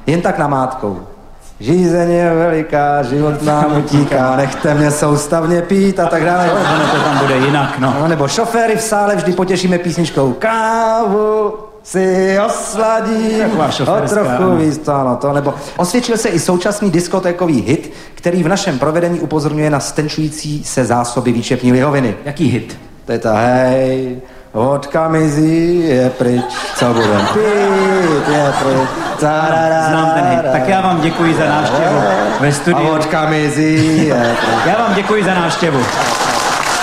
Jen tak namátkou. Žízeň je veliká, život nám utíká, nechte mě soustavně pít a tak dále. Ono to tam bude jinak, no. No, nebo šoféry v sále vždy potěšíme písničkou Kávu si osladí o trochu víc, to, nebo osvědčil se i současný diskotékový hit, který v našem provedení upozorňuje na stenčující se zásoby výčepní lihoviny. Jaký hit? To je ta hej, vodka mizí, je pryč, co budem pít, je pryč. Znám ten hit. Tak já vám děkuji za návštěvu ve studiu. A vodka mizí, je pryč. Já vám děkuji za návštěvu.